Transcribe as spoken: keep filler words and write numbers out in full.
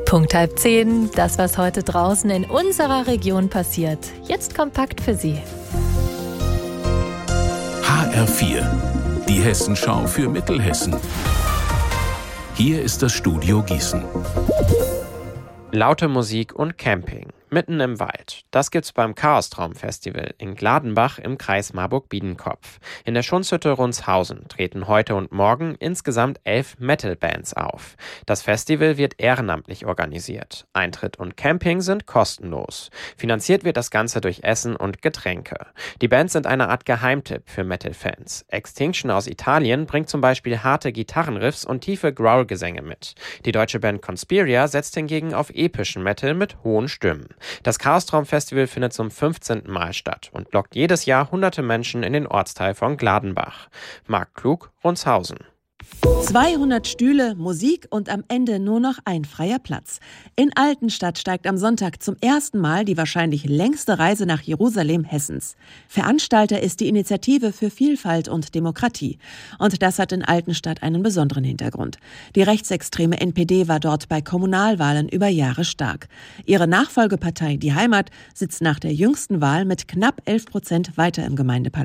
Punkt halb zehn, das, was heute draußen in unserer Region passiert. Jetzt kompakt für Sie. H R vier, die Hessenschau für Mittelhessen. Hier ist das Studio Gießen. Laute Musik und Camping mitten im Wald. Das gibt's beim Chaostraum-Festival in Gladenbach im Kreis Marburg-Biedenkopf. In der Schunzhütte Rundshausen treten heute und morgen insgesamt elf Metal-Bands auf. Das Festival wird ehrenamtlich organisiert. Eintritt und Camping sind kostenlos. Finanziert wird das Ganze durch Essen und Getränke. Die Bands sind eine Art Geheimtipp für Metal-Fans. Extinction aus Italien bringt zum Beispiel harte Gitarrenriffs und tiefe Growl-Gesänge mit. Die deutsche Band Conspiria setzt hingegen auf epischen Metal mit hohen Stimmen. Das Chaostraum-Festival findet zum fünfzehnten Mal statt und lockt jedes Jahr hunderte Menschen in den Ortsteil von Gladenbach. Marc Klug, Rundshausen. zweihundert Stühle, Musik und am Ende nur noch ein freier Platz. In Altenstadt steigt am Sonntag zum ersten Mal die wahrscheinlich längste Reise nach Jerusalem Hessens. Veranstalter ist die Initiative für Vielfalt und Demokratie. Und das hat in Altenstadt einen besonderen Hintergrund. Die rechtsextreme N P D war dort bei Kommunalwahlen über Jahre stark. Ihre Nachfolgepartei, die Heimat, sitzt nach der jüngsten Wahl mit knapp elf Prozent weiter im Gemeindeparlament.